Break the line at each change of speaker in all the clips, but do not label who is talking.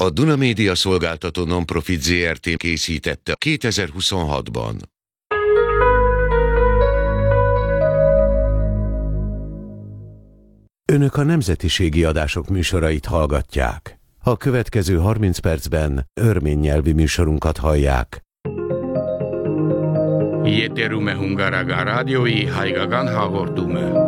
A Duna Média Szolgáltató Nonprofit Zrt. Készítette 2026-ban.
Önök a nemzetiségi adások műsorait hallgatják. A következő 30 percben örmény nyelvi műsorunkat hallják.
Yeterume Hungaragan rádiói Haigagan hallgatóme.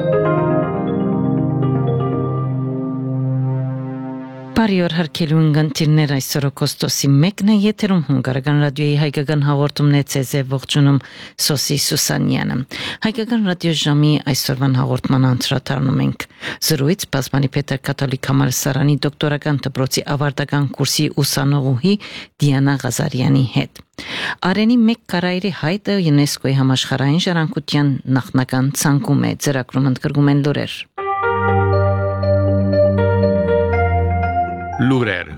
Բարի օր հարգելի ունգընտիրներ, այսօր օգոստոսի 1-ն է եթերում Հունգարական ռադիոյի հայկական հաղորդումն է ցեզ է ողջունում Սոսի Սուսանյանը։ Հայկական ռադիո ժամի այսօրվան հաղորդման անդրադառնում ենք զրույց Բազմանի Պետր կաթոլիկ համալսարանի դոկտորական դպրոցի ավարտական կուրսի ուսանողուհի Դիանա Ղազարյանի հետ։ Արենի մեկ կարայրի հայտը ՅՈՒՆԵՍԿՕ-ի համաշխարհային ժառանգության նախնական ցանկում է, ծրագրում ընդգրկում են լուրեր։
Լուրեր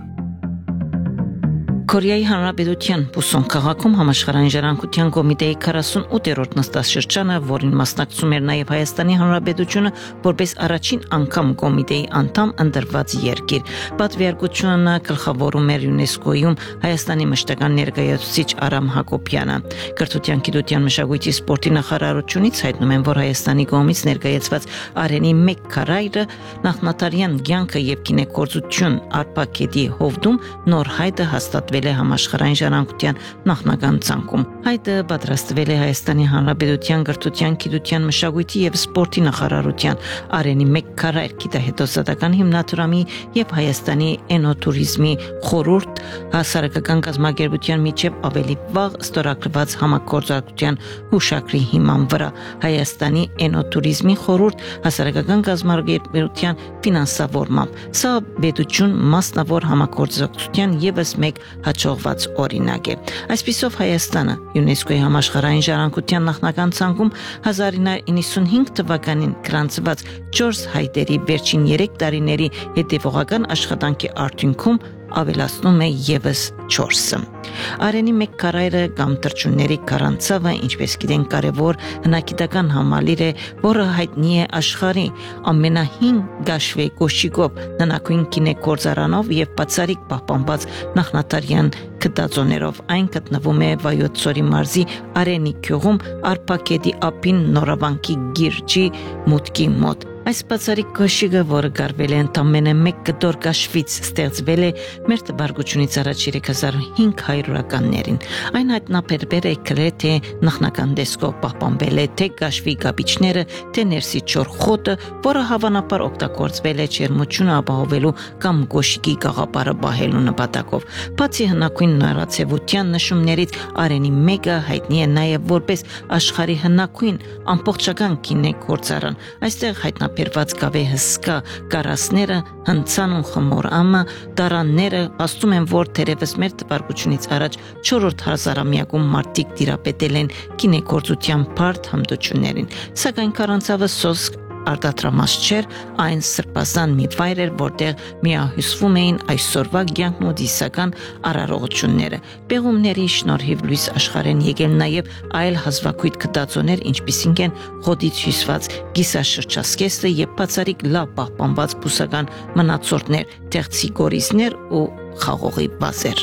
Կորեայի Հանրապետության Պուսոն քաղաքում համաշխարհային ժառանգության կոմիտեի 48-րդ նստաշրջանը, որին մասնակցում էր նաև Հայաստանի Հանրապետությունը, որպես առաջին անգամ կոմիտեի անդամ ընտրված երկիր։ Պատվիրակությունը գլխավորում էր ՅՈՒՆԵՍԿՕ-ում Հայաստանի մշտական ներկայացուցիչ Արամ Հակոբյանը։ Կրթության, գիտության, մշակույթի, սպորտի նախարարությունից հայտնում են, որ Հայաստանի կողմից ներկայացված Արենի մեկ քարայրը նախնատարյան կյանքը եւ գինեգործություն արփակետի հովդում նոր հայտը հաստատվել է համաշխարհային ժառանգության նախնական ցանկում։ Հայտը պատրաստվել է Հայաստանի Հանրապետության կրթության, գիտության, մշակույթի եւ սպորտի նախարարության Արենի մեկ քարայր գիտահետազոտական հիմնադրամի եւ Հայաստանի էնոտուրիզմի խորհուրդ հասարակական կազմակերպության միջև ավելի վաղ ստորագրված համագործակցության հուշագրի հիման վրա Հայաստանի էնոտուրիզմի խորհուրդ հասարակական կազմակերպության ֆինանսավորմամբ։ Սա պետություն մասնավոր համագործակցության եւս մեկ հաջողված օրինակ է։ Այսպիսով Հայաստանը ՅՈՒՆԵՍԿՕ-ի համաշխարհային ժառանգության նախնական ցանկում 1995 թվականին գրանցված 4 հայտերի վերջին 3 տարիների հետևողական աշխատանքի արդյունքում ավելացնում է եւս 4-ը։ Արենի մեկ քարայրը կամ թրջունների քարանցավը, ինչպես գիտեն, կարևոր հնագիտական համալիր է, որը հայտնի է աշխարհի ամենահին գաշվե կոշիկով, ննակույն գինեգործարանով եւ բացառիկ պահպանված նախնատարյան գտածոներով։ Այն գտնվում է Վայոց Ձորի մարզի Արենի գյուղում Արփակետի ափին Նորավանքի գիրջի մուտքի մոտ։ Այս բացառիկ կոշիկը, որը գարվել է ընդամենը 1 կտոր գաշվից, ստեղծվել է մեր տբարգությունից առաջ 3500-ականներին։ Այն հայտնաբերվել է գրեթե նախնական տեսքով, պահպանվել է թե գաշվի գաբիչները, թե ներսի չոր խոտը, որը հավանաբար օգտագործվել է ջերմությունը ապահովելու կամ կոշիկի գաղափարը պահելու նպատակով։ Բացի հնագույն նորացեվության նշումներից, Արենի մեկը հայտնի է նաև որպես աշխարհի հնագույն ամբողջական գինեգործարան։ Այստեղ հայտնաբերված գավե հսկա կարասները, հնցանուն խմոր ամը, դարանները ասում են, որ թերևս մեր տպարգությունից առաջ 4-րդ հազարամյակում մարդիկ տիրապետել են գինեգործության բարդ հմտություններին։ Սակայն քարանցավը սոսկ արտադրամաս չէր, այն սրբազան մի վայր էր, որտեղ միահյուսվում էին այսօրվա կյանքն ու դիսական արարողությունները։ Պեղումների շնորհիվ լույս աշխարհեն եկել նաև այլ հազվագույթ գտածոներ, ինչպիսինք են խոտից հյուսված կիսաշրջասկեստը եւ բացառիկ լավ պահպանված բուսական մնացորդներ, տեղցի գորիզներ ու խաղողի վազեր։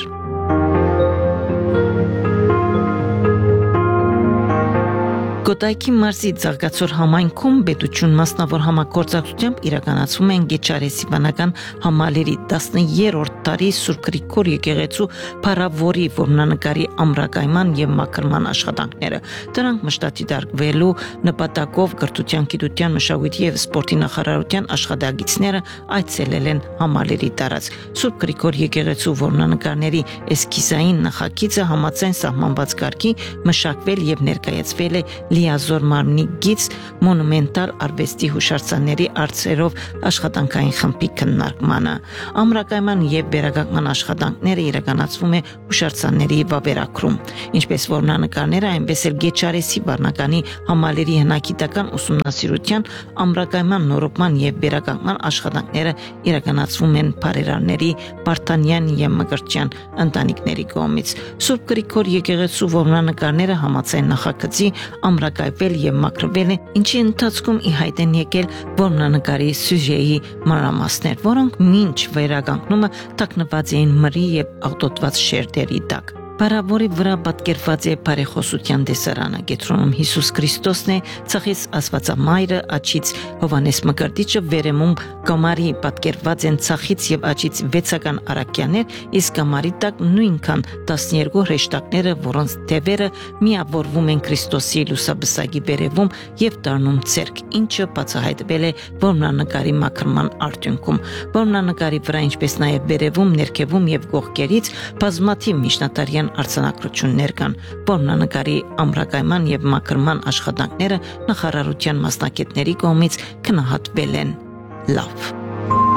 Գոտայքի մարզի Ձաղգացոր համայնքում պետություն մասնավոր համագործակցությամբ իրականացվում են Գեչարեսի վանական համալիրի 13-րդ տարի Սուրբ Գրիգոր եկեղեցու փառավորի որմնանկարի ամրակայման եւ մաքրման աշխատանքները։ Դրանք մշտադիտարկվելու նպատակով կրթության, գիտության, մշակույթի եւ սպորտի նախարարության աշխատակիցները այցելել են համալիրի տարածք։ Սուրբ Գրիգոր եկեղեցու որմնանկարների էսքիզային նախագիծը համաձայն սահմանված կարգի մշակվել եւ ներկայացվել է Լիազոր մարմնի գիծ մոնումենտալ արվեստի հուշարձանների արծերով աշխատանքային խմբի քննարկմանը։ Ամրակայման եւ վերականգնման աշխատանքները իրականացվում է հուշարձանների վավերագրում, ինչպես որմնանկարները, այնպես էլ Գեչարեսի վարնականի համալիրի հնագիտական ուսումնասիրության, ամրակայման նորոգման եւ վերականգնման աշխատանքները իրականացվում են Փարերարների, Պարտանյան եւ Մկրտչյան ընտանիքների կողմից։ Սուրբ Գրիգոր եկեղեցու որմնանկարները համաձայն նախագծի ամրագայվել եւ մաքրվել է, ինչի ընթացքում ի հայտ են եկել որմնանկարի սյուժեի մանրամասներ, որոնք մինչ վերականգնումը տակնված էին մրի եւ աղտոտված շերտերի տակ։ Բարավորի վրա պատկերված է բարեխոսության դեսարանը, գետրոնում Հիսուս Քրիստոսն է, ցախից Աստվածամայրը, աջից Հովանես Մկրտիչը, վերեմում կամարի պատկերված են ցախից եւ աջից վեցական արաքյաներ, իսկ կամարի տակ նույնքան 12 հրեշտակները, որոնց թևերը միավորվում են Քրիստոսի լուսաբսակի վերևում եւ դառնում ցերկ, ինչը բացահայտվել է որմնանկարի մաքրման արդյունքում։ Որմնանկարի վրա, ինչպես նաեւ վերևում, ներքևում եւ կողքերից բազմաթիվ միջնատարյան արձանագրություններ կան, որմնանկարի ամրակայման եւ մաքրման աշխատանքները նախարարության մասնակիցների կողմից քննադատվել են լավ։